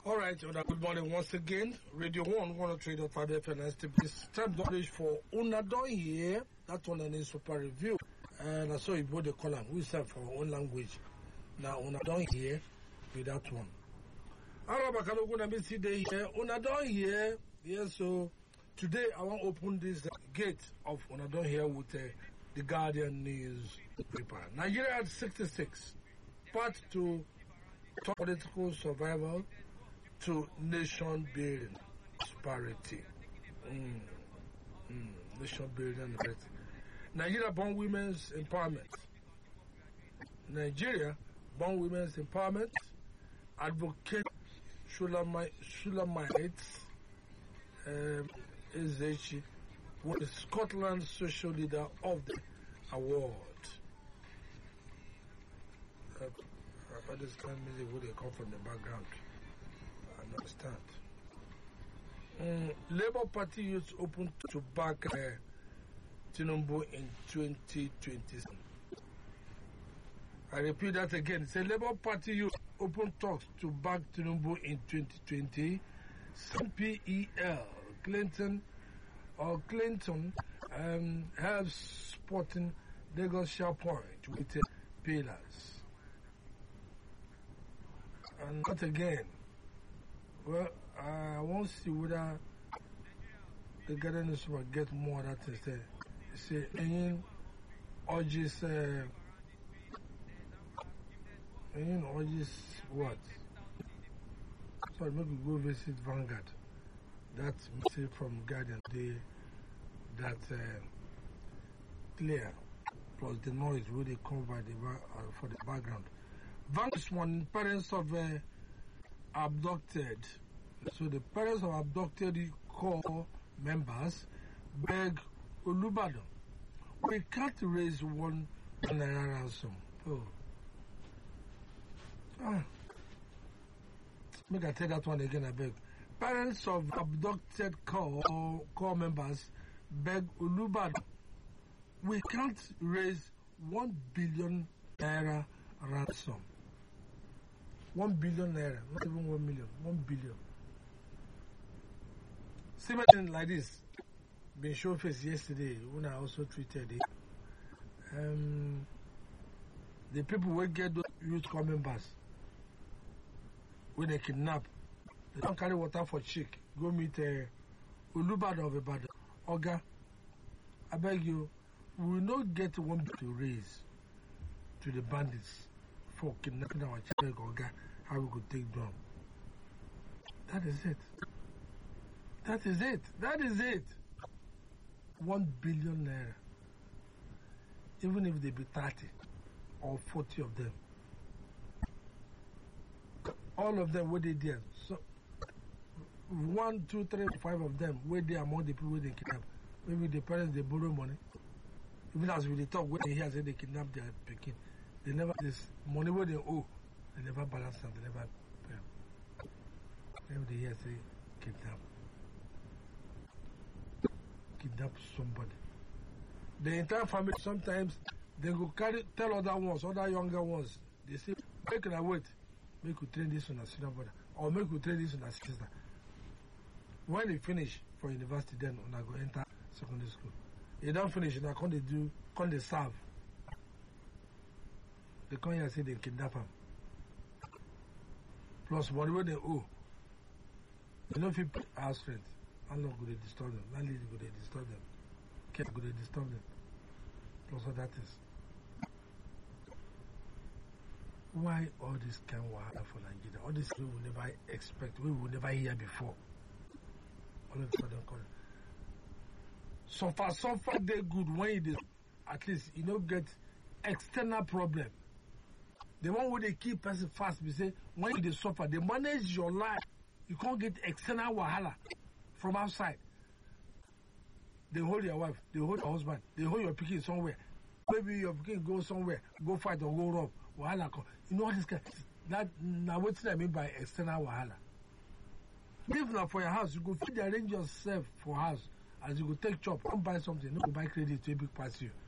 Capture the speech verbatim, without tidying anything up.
All right, good morning once again. Radio one, one oh three point five F M. This time knowledge for Unadon here. That one is super review. And I saw you both the column. We said for our own language. Now Unadon here with that one. Arabakalo gonna be today here. Unadon here. Yes, so today I want to open this gate of Unadon here with uh, the Guardian newspaper. Nigeria at sixty-six. Part two, political survival to nation building prosperity. Mm. Mm. Nation building and prosperity. Nigeria born women's empowerment. Nigeria born women's empowerment. Advocate Shulamite, Shulamite um, Ezechi was the Scotland social leader of the award. Uh, I understand music where they come from the background. I understand. Um, Labour Party youth open to back uh, Tinubu in twenty twenty-seven. I repeat that again. It's a Labour Party youth open talks to back Tinubu in twenty twenty. Some P E L, Clinton or Clinton um, have spotting Lagos SharePoint with uh, pillars. And not again. Well, I won't see whether the Guardian newspaper get more that is there. Say, any urges, uh, any urges what? Sorry, maybe go visit Vanguard. That's message from Guardian. They, that uh, clear, plus the noise where they come by the uh, for the background. Vanguard one, parents of uh, abducted. So the parents of abducted core members beg Olubadan, we can't raise one naira ransom. Oh. Ah. Make I tell that one again, I beg. Parents of abducted core, core members beg Olubadan, we can't raise one billion naira ransom. One billion naira, not even one million, one billion. Similar like this, been shown face yesterday when I also tweeted it. Um, the people will get those youth core members when they kidnap. They don't carry water for chick. Go meet uh, Olubadan of Ibadan. Oga, I beg you, we will not get one bit to raise to the bandits for kidnapping our children. Oga, how we could take down. That is it. That is it. That is it. One billion naira. Even if they be thirty or forty of them. All of them were they there. So one, two, three, five of them were they among the people they kidnap. Maybe the parents they borrow money. Even as we talk, when they hear say they kidnap their Pekin, they never this money where they owe, they never balance them, they never pay. Then they hear say kidnap. Kidnap somebody. The entire family sometimes they go carry tell other ones, other younger ones. They say, make I wait, make you train this on a senior brother, or make you train this on a sister. When they finish for university, then when I go enter secondary school. They don't finish, and I can't they do, can't they serve. They come here and say they kidnap them. Plus whatever they owe. You know if you pay house rent. How long go they disturb them? How lady go they disturb them? Care go they disturb them? Plus what that is. Why all this kind of wahala for Nigeria? All this we will never expect, we will never hear before. All of a sudden call it. So far, so far they good when it is at least you don't get external problem. The one where they keep person fast, we say when you suffer, they manage your life. You can't get external wahala from outside. They hold your wife, they hold your husband, they hold your pikin somewhere. Maybe your pikin go somewhere, go fight or go rob. Wahala. You know what this kind? That now what I mean by external wahala. If not for your house, you go fit arrange yourself for house. As you go take chop, come buy something, no go buy credit to a big pass you.